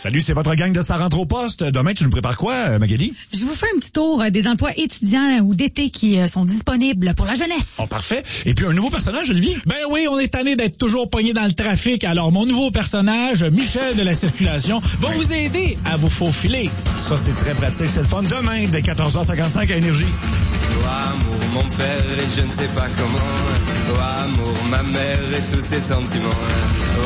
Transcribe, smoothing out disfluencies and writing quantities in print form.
Salut, c'est votre gang de Ça rentre au poste. Demain, tu nous prépares quoi, Magali? Je vous fais un petit tour des emplois étudiants ou d'été qui sont disponibles pour la jeunesse. Oh, parfait. Et puis, un nouveau personnage, Olivier? Ben oui, on est tanné d'être toujours pogné dans le trafic. Alors, mon nouveau personnage, Michel de la Circulation, va vous aider à vous faufiler. Ça, c'est très pratique. C'est le fun. Demain, dès 14h55 à Énergie. Oh, amour, mon père, et je ne sais pas comment. Oh, amour, ma mère et tous ses sentiments.